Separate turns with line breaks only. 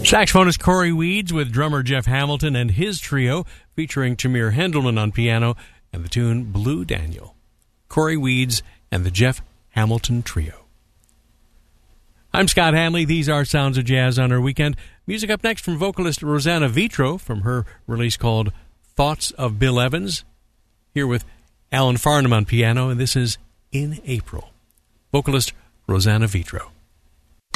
Saxophonist Corey Weeds with drummer Jeff Hamilton and his trio, featuring Tamir Hendelman on piano and the tune Blue Daniel. Corey Weeds and the Jeff Hamilton Trio. I'm Scott Hanley. These are Sounds of Jazz on our weekend. Music up next from vocalist Rosanna Vitro from her release called Thoughts of Bill Evans. Here with Alan Farnham on piano, and this is In April. Vocalist Rosanna Vitro.